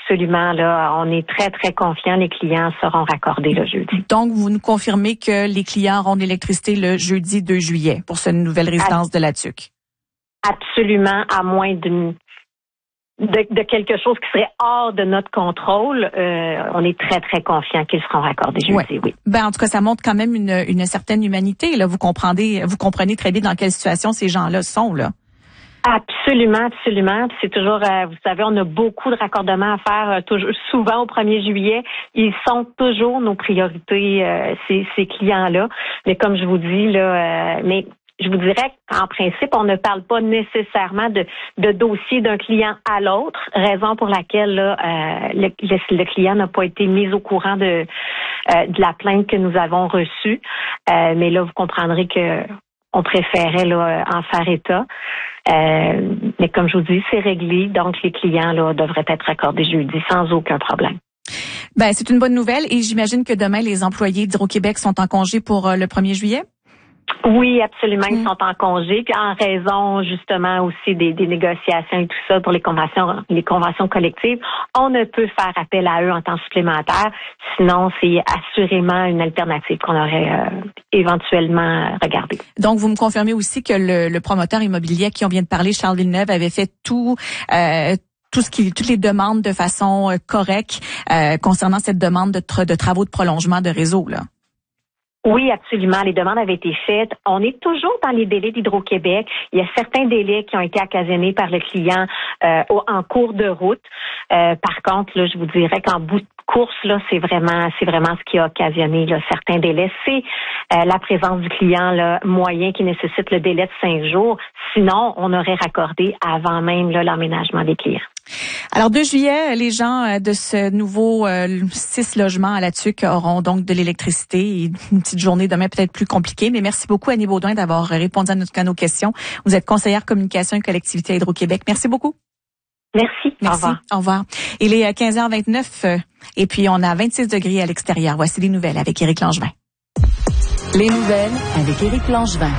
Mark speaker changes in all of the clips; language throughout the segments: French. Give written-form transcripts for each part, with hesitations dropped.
Speaker 1: absolument. Là, on est très, très confiants. Les clients seront raccordés le jeudi.
Speaker 2: Donc, vous nous confirmez que les clients auront de l'électricité le jeudi 2 juillet pour cette nouvelle résidence de la TUC?
Speaker 1: Absolument, à moins de quelque chose qui serait hors de notre contrôle. On est très, très confiants qu'ils seront raccordés jeudi, oui.
Speaker 2: Ben, en tout cas, ça montre quand même une certaine humanité. Là, vous comprenez très bien dans quelle situation ces gens-là sont, là.
Speaker 1: Absolument, absolument. Puis c'est toujours, vous savez, on a beaucoup de raccordements à faire toujours, souvent au 1er juillet. Ils sont toujours nos priorités, ces clients-là. Mais comme je vous dis, là, mais je vous dirais qu'en principe, on ne parle pas nécessairement de dossier d'un client à l'autre, raison pour laquelle là, le client n'a pas été mis au courant de la plainte que nous avons reçue. Mais là, vous comprendrez que on préférait là en faire état. Mais comme je vous dis, c'est réglé, donc les clients là devraient être raccordés jeudi sans aucun problème.
Speaker 2: Ben, c'est une bonne nouvelle et j'imagine que demain, les employés d'Hydro-Québec sont en congé pour le 1er juillet?
Speaker 1: Oui, absolument. Ils sont en congé, puis en raison justement aussi des négociations et tout ça pour les conventions collectives, on ne peut faire appel à eux en temps supplémentaire. Sinon, c'est assurément une alternative qu'on aurait éventuellement regardée. Donc,
Speaker 2: vous me confirmez aussi que le promoteur immobilier à qui on vient de parler, Charles Villeneuve, avait fait toutes les demandes de façon correcte concernant cette demande de travaux de prolongement de réseau, là.
Speaker 1: Oui, absolument. Les demandes avaient été faites. On est toujours dans les délais d'Hydro-Québec. Il y a certains délais qui ont été occasionnés par le client en cours de route. Par contre, là, je vous dirais qu'en bout de course, là, c'est vraiment ce qui a occasionné là, certains délais. C'est la présence du client là, moyen qui nécessite le délai de 5 jours. Sinon, on aurait raccordé avant même là, l'emménagement des clients.
Speaker 2: Alors, 2 juillet, les gens de ce nouveau 6 logements à la TUC auront donc de l'électricité et une petite journée demain peut-être plus compliquée. Mais merci beaucoup, Annie Baudouin, d'avoir répondu à nos questions. Vous êtes conseillère communication et collectivité à Hydro-Québec. Merci beaucoup.
Speaker 1: Merci. Au revoir.
Speaker 2: Au revoir. Il est 15h29 et puis on a 26 degrés à l'extérieur. Voici les nouvelles avec Éric Langevin.
Speaker 3: Les nouvelles avec Éric Langevin.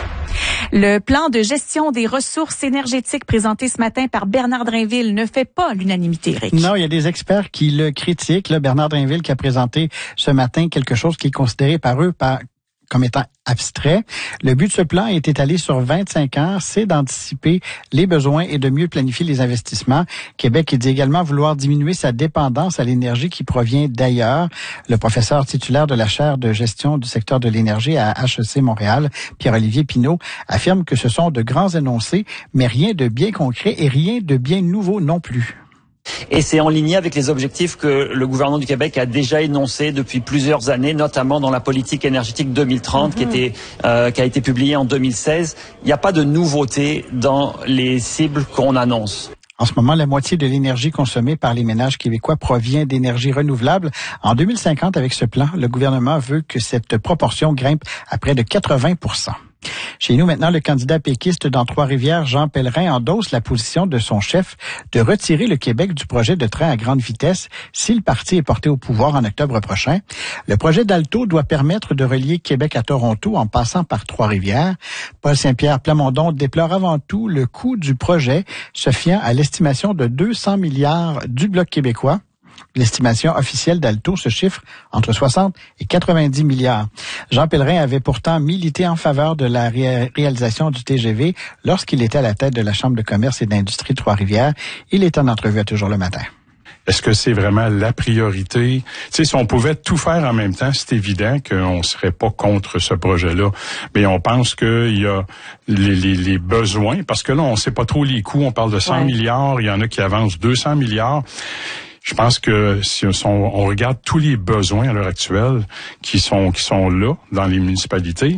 Speaker 2: Le plan de gestion des ressources énergétiques présenté ce matin par Bernard Drainville ne fait pas l'unanimité, Eric.
Speaker 4: Non, il y a des experts qui le critiquent. Là, Bernard Drainville qui a présenté ce matin quelque chose qui est considéré par eux comme étant abstrait. Le but de ce plan est étalé sur 25 ans, c'est d'anticiper les besoins et de mieux planifier les investissements. Québec dit également vouloir diminuer sa dépendance à l'énergie qui provient d'ailleurs. Le professeur titulaire de la chaire de gestion du secteur de l'énergie à HEC Montréal, Pierre-Olivier Pinault, affirme que ce sont de grands énoncés, mais rien de bien concret et rien de bien nouveau non plus.
Speaker 5: Et c'est en ligne avec les objectifs que le gouvernement du Québec a déjà énoncés depuis plusieurs années, notamment dans la politique énergétique 2030 qui a été publiée en 2016. Il n'y a pas de nouveauté dans les cibles qu'on annonce.
Speaker 4: En ce moment, la moitié de l'énergie consommée par les ménages québécois provient d'énergie renouvelable. En 2050, avec ce plan, le gouvernement veut que cette proportion grimpe à près de 80%. Chez nous, maintenant, le candidat péquiste dans Trois-Rivières, Jean Pellerin, endosse la position de son chef de retirer le Québec du projet de train à grande vitesse si le parti est porté au pouvoir en octobre prochain. Le projet d'Alto doit permettre de relier Québec à Toronto en passant par Trois-Rivières. Paul Saint-Pierre Plamondon déplore avant tout le coût du projet, se fiant à l'estimation de 200 milliards du Bloc québécois. L'estimation officielle d'Alto se chiffre entre 60 et 90 milliards. Jean Pellerin avait pourtant milité en faveur de la réalisation du TGV lorsqu'il était à la tête de la Chambre de commerce et d'industrie Trois-Rivières. Il est en entrevue à Toujours le matin.
Speaker 6: Est-ce que c'est vraiment la priorité? Tu sais, si on pouvait tout faire en même temps, c'est évident qu'on serait pas contre ce projet-là. Mais on pense qu'il y a les besoins, parce que là, on sait pas trop les coûts. On parle de 100 milliards, il y en a qui avancent 200 milliards. Je pense que si on regarde tous les besoins à l'heure actuelle qui sont là dans les municipalités,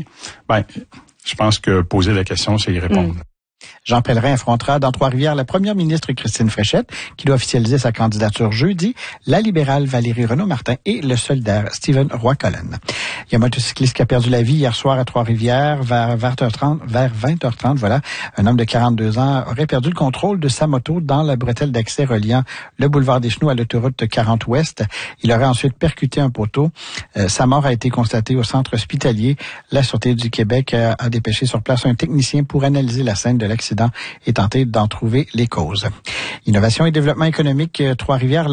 Speaker 6: je pense que poser la question, c'est y répondre.
Speaker 4: Jean Pellerin affrontera dans Trois-Rivières la première ministre Christine Fréchette, qui doit officialiser sa candidature jeudi, la libérale Valérie Renaud-Martin et le solidaire Stephen Roy-Cullen. Il y a un motocycliste qui a perdu la vie hier soir à Trois-Rivières vers 20h30, voilà. Un homme de 42 ans aurait perdu le contrôle de sa moto dans la bretelle d'accès reliant le boulevard des Chenaux à l'autoroute 40 Ouest. Il aurait ensuite percuté un poteau. Sa mort a été constatée au centre hospitalier. La Sûreté du Québec a dépêché sur place un technicien pour analyser la scène de l'accident et tenter d'en trouver les causes. Innovation et développement économique, Trois-Rivières